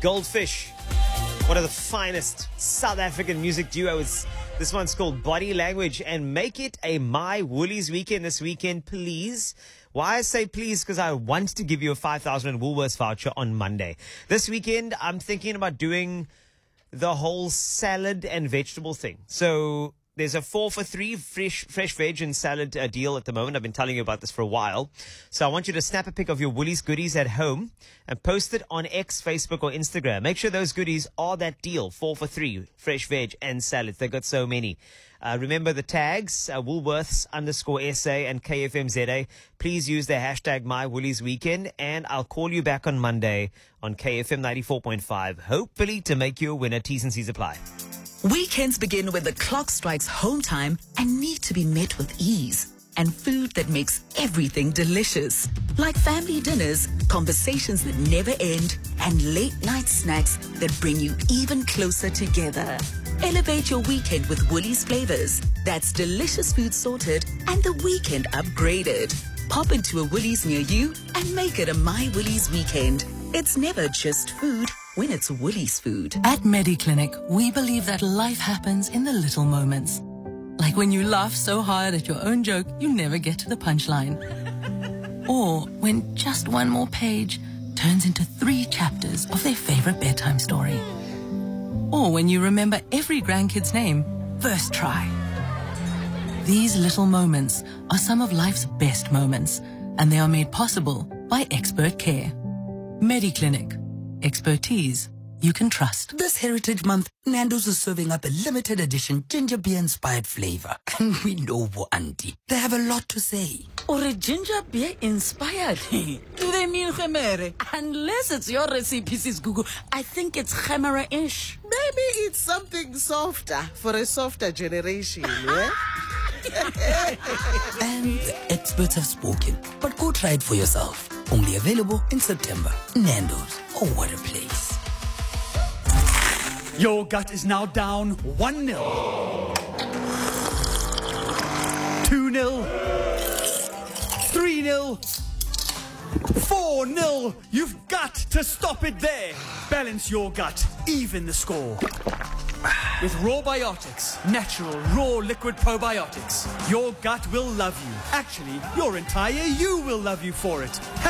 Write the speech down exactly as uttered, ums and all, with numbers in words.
Goldfish, one of the finest South African music duos. This one's called Body Language, and make it a My Woolies weekend this weekend, please. Why I say please? Because I want to give you a five thousand Woolworths voucher on Monday. This weekend, I'm thinking about doing the whole salad and vegetable thing. So there's a four for three fresh fresh veg and salad uh, deal at the moment. I've been telling you about this for a while. So I want you to snap a pic of your Woolies goodies at home and post it on X, Facebook, or Instagram. Make sure those goodies are that deal. Four for three, fresh veg and salads. They've got so many. Uh, remember the tags, uh, Woolworths underscore S A and K F M Z A. Please use the hashtag MyWooliesWeekend, and I'll call you back on Monday on K F M ninety-four point five, hopefully to make you a winner. T's and C's apply. Weekends begin when the clock strikes home time and need to be met with ease. And food that makes everything delicious. Like family dinners, conversations that never end, and late night snacks that bring you even closer together. Elevate your weekend with Woolies flavors. That's delicious food sorted and the weekend upgraded. Pop into a Woolies near you and make it a My Woolies weekend. It's never just food when it's Woolies food. At MediClinic, we believe that life happens in the little moments. Like when you laugh so hard at your own joke, you never get to the punchline. Or when just one more page turns into three chapters of their favorite bedtime story. Or when you remember every grandkid's name first try. These little moments are some of life's best moments, and they are made possible by expert care. MediClinic. Expertise you can trust. This Heritage Month, Nando's is serving up a limited edition ginger beer inspired flavor. And we know what, Auntie. They have a lot to say. Or a ginger beer inspired? Do they mean gemere? Unless it's your recipe, Sis Gugu, I think it's gemere-ish. Maybe it's something softer for a softer generation, yeah? And the experts have spoken. But go try it for yourself. Only available in September. Nando's. Oh, what a place. Your gut is now down one nil. two nil. three nil. four nil. You've got to stop it there. Balance your gut. Even the score. With Raw Biotics, natural, raw liquid probiotics, your gut will love you. Actually, your entire you will love you for it.